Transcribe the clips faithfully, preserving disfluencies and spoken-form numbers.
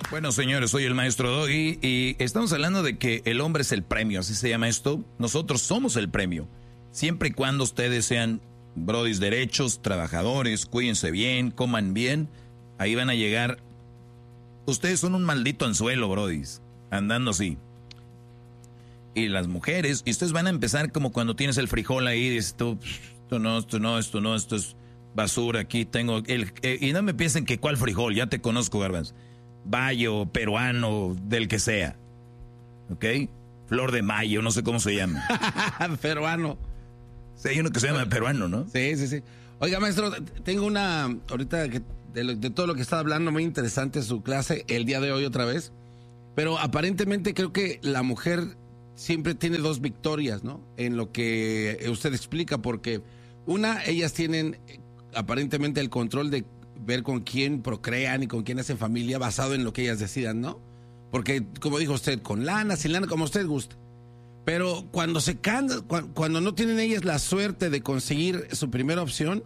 Bueno, señores, soy el maestro Doggy y estamos hablando de que el hombre es el premio, así se llama esto. Nosotros somos el premio. Siempre y cuando ustedes sean brodis derechos, trabajadores, cuídense bien, coman bien, ahí van a llegar. Ustedes son un maldito anzuelo, brodis, andando así. Y las mujeres, y ustedes van a empezar como cuando tienes el frijol ahí, dices tú, esto no, esto no, esto no, esto es basura, aquí tengo el... Eh, y no me piensen que cuál frijol, ya te conozco, Garbanzo. Bayo, peruano, del que sea. ¿Ok? Flor de mayo, no sé cómo se llama. Peruano. Sí, hay uno que se llama peruano, ¿no? Sí, sí, sí. Oiga, maestro, tengo una... Ahorita que de, lo, de todo lo que está hablando, muy interesante su clase el día de hoy otra vez. Pero aparentemente creo que la mujer siempre tiene dos victorias, ¿no? En lo que usted explica, porque una, ellas tienen aparentemente el control de ver con quién procrean y con quién hacen familia basado en lo que ellas decidan, ¿no? Porque, como dijo usted, con lana, sin lana, como usted guste. Pero cuando se cansan, cuando, cuando no tienen ellas la suerte de conseguir su primera opción,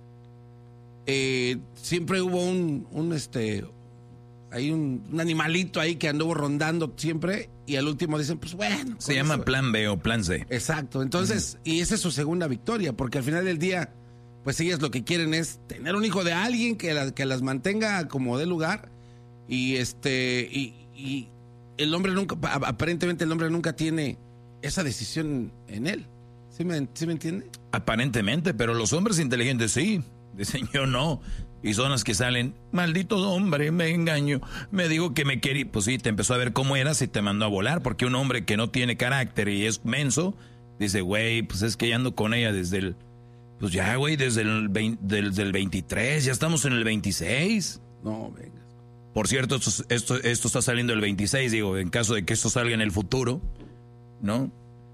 eh, siempre hubo un, un este, hay un, un animalito ahí que anduvo rondando siempre y al último dicen, pues bueno. Se llama eso. Plan B o plan C. Exacto, entonces, uh-huh. Y esa es su segunda victoria, porque al final del día, pues ellas lo que quieren es tener un hijo de alguien que, la, que las mantenga como de lugar y este y, y el hombre nunca, aparentemente el hombre nunca tiene esa decisión en él. ¿Sí me, sí me entiende? Aparentemente, pero los hombres inteligentes sí. Dicen yo no. Y son las que salen, maldito hombre, me engañó, me dijo que me quería. Pues sí, te empezó a ver cómo eras y te mandó a volar, porque un hombre que no tiene carácter y es menso, dice, güey, pues es que ya ando con ella desde el... Pues ya, güey, desde el, veinte, desde el veintitrés, ya estamos en el veintiséis. No, venga. Por cierto, esto, esto, esto está saliendo el veintiséis, digo, en caso de que esto salga en el futuro, ¿no?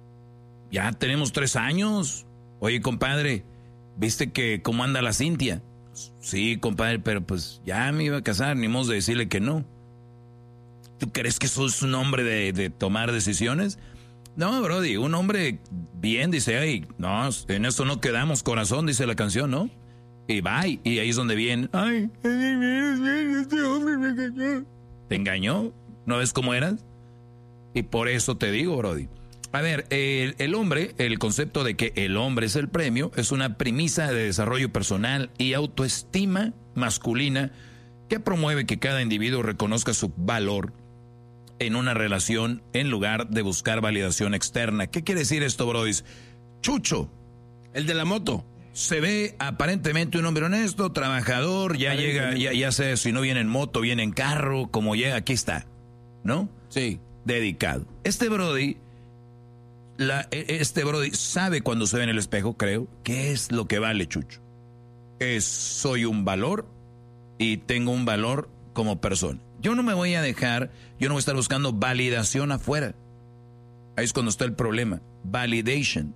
Ya tenemos tres años. Oye, compadre, ¿viste que cómo anda la Cintia? Sí, compadre, pero pues ya me iba a casar, ni modo de decirle que no. ¿Tú crees que eso es un hombre de, de tomar decisiones? No, brody, un hombre bien dice, ay, no, en eso no quedamos, corazón, dice la canción, ¿no? Y bye, y ahí es donde viene, ay, este hombre me engañó. ¿Te engañó? ¿No ves cómo eras? Y por eso te digo, brody. A ver, el, el hombre, el concepto de que el hombre es el premio, es una premisa de desarrollo personal y autoestima masculina que promueve que cada individuo reconozca su valor en una relación en lugar de buscar validación externa. ¿Qué quiere decir esto, brodis? Chucho, el de la moto, se ve aparentemente un hombre honesto, trabajador, ya llega, ya, ya sé, si no viene en moto, viene en carro, como llega, aquí está, ¿no? Sí. Dedicado. Este brody, la, este brody sabe cuando se ve en el espejo, creo, qué es lo que vale, Chucho. Es, soy un valor y tengo un valor como persona. Yo no me voy a dejar, yo no voy a estar buscando validación afuera. Ahí es cuando está el problema. Validation.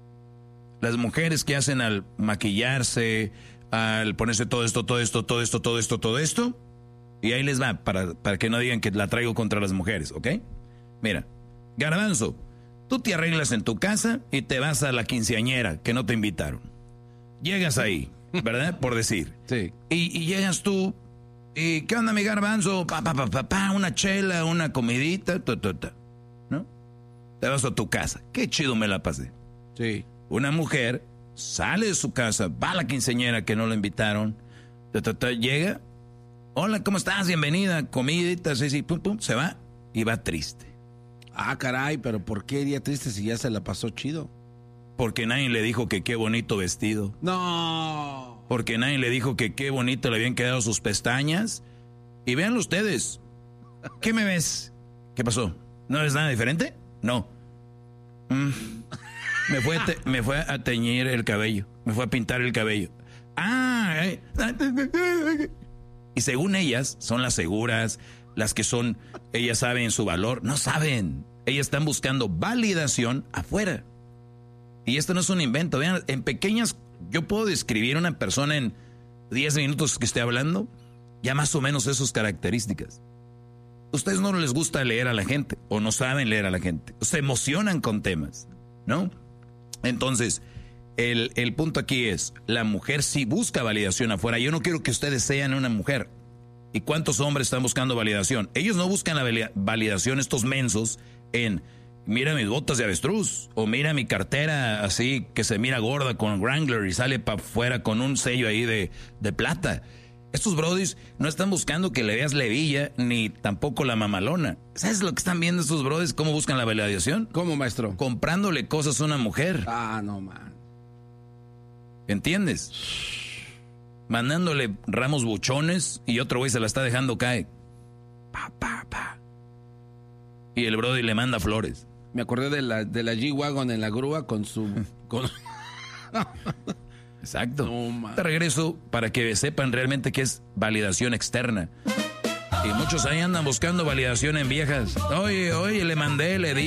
Las mujeres que hacen al maquillarse, al ponerse todo esto, todo esto, todo esto, todo esto, todo esto, y ahí les va, para, para que no digan que la traigo contra las mujeres, ¿ok? Mira, Garbanzo, tú te arreglas en tu casa y te vas a la quinceañera que no te invitaron. Llegas ahí, ¿verdad? Por decir. Sí. Y, y llegas tú... ¿Y qué onda, mi Garbanzo? Pa, pa, pa, pa, pa, una chela, una comidita, ta, ta, ta, ¿no? Te vas a tu casa. Qué chido me la pasé. Sí. Una mujer sale de su casa, va a la quinceañera que no la invitaron, ta, ta, ta, llega, hola, ¿cómo estás? Bienvenida, comidita, sí, sí, pum, pum, se va y va triste. Ah, caray, pero ¿por qué iría triste si ya se la pasó chido? Porque nadie le dijo que qué bonito vestido. No. Porque nadie le dijo que qué bonito le habían quedado sus pestañas. Y véanlo ustedes. ¿Qué me ves? ¿Qué pasó? ¿No ves nada diferente? No. Mm. Me, fue te, me fue a teñir el cabello. Me fue a pintar el cabello. Ah. Eh. Y según ellas, son las seguras, las que son, ellas saben su valor. No saben. Ellas están buscando validación afuera. Y esto no es un invento. Vean, en pequeñas... Yo puedo describir a una persona en diez minutos que esté hablando, ya más o menos esas características. Ustedes no les gusta leer a la gente, o no saben leer a la gente, se emocionan con temas, ¿no? Entonces, el, el punto aquí es, la mujer sí busca validación afuera. Yo no quiero que ustedes sean una mujer. ¿Y cuántos hombres están buscando validación? Ellos no buscan la validación, estos mensos, en mira mis botas de avestruz, o mira mi cartera así que se mira gorda con Wrangler y sale para afuera con un sello ahí de, de plata. Estos brodis no están buscando que le veas la hebilla ni tampoco la mamalona. ¿Sabes lo que están viendo estos brodis? ¿Cómo buscan la validación? ¿Cómo, maestro? Comprándole cosas a una mujer. Ah, no, man. ¿Entiendes? Mandándole ramos buchones y otro güey se la está dejando caer. Pa, pa, pa. Y el brody le manda flores. Me acordé de la, de la G-Wagon en la grúa con su... Con... Exacto. No, Te regreso para que sepan realmente qué es validación externa. Y muchos ahí andan buscando validación en viejas. Oye, oye, le mandé, le di.